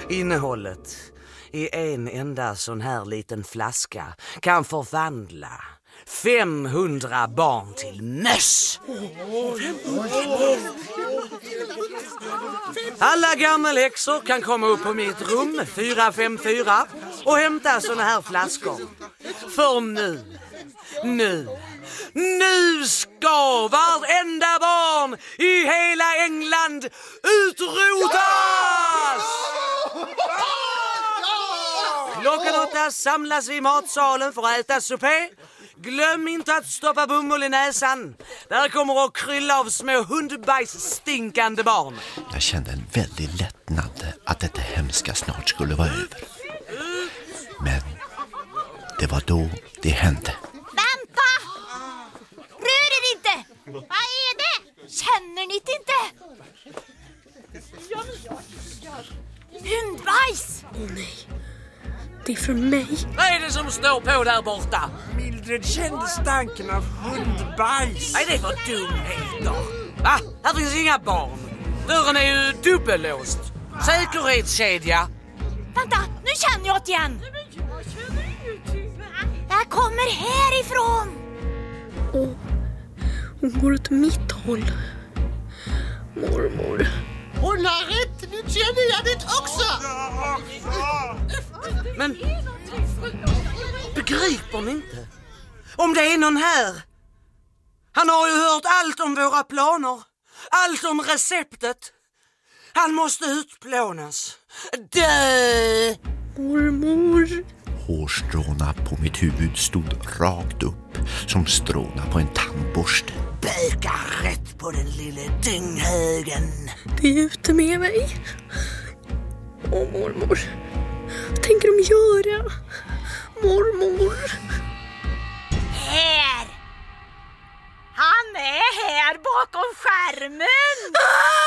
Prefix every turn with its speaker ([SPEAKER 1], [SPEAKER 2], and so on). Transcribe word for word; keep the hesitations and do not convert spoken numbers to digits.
[SPEAKER 1] Innehållet i en enda sån här liten flaska kan förvandla femhundra barn till möss. Alla gammelhäxor kan komma upp på mitt rum fyra fem fyra och hämta såna här flaskor. För nu, nu, nu ska varenda barn i hela England utrotas! Klockan åtta samlas vi i matsalen för att äta supé. Glöm inte att stoppa bomull i näsan. Där kommer att krylla av små hundbajs stinkande barn.
[SPEAKER 2] Jag kände en väldig lättnad att detta hemska snart skulle vara över. Men det var då det hände.
[SPEAKER 3] Vänta! Rör er inte! Vad är det? Känner ni det inte? Hundbajs!
[SPEAKER 4] Åh oh, nej. Det är från mig.
[SPEAKER 1] Vad är det som står på där borta?
[SPEAKER 5] Mildred kände stanken av hundbajs.
[SPEAKER 1] Nej, det är för dumheter. Va? Här finns inga barn. Dörren är ju dubbellåst. Säkerhetskedja.
[SPEAKER 3] Vänta, nu känner jag det igen. Det kommer härifrån.
[SPEAKER 4] Åh, oh, hon går åt mitt håll. Mormor.
[SPEAKER 6] Hon har rätt, nu känner jag det också.
[SPEAKER 1] Men begriper ni inte? Om det är någon här. Han har ju hört allt om våra planer. Allt om receptet. Han måste utplånas. Dö!
[SPEAKER 4] Mormor.
[SPEAKER 2] Hårstråna på mitt huvud stod rakt upp som stråna på en tandborste.
[SPEAKER 1] Böka rätt på den lille dynghögen.
[SPEAKER 4] Det är ute med mig. Åh mormor. Vad tänker de göra? Mormor.
[SPEAKER 3] Här! Han är här bakom skärmen!
[SPEAKER 4] Ah!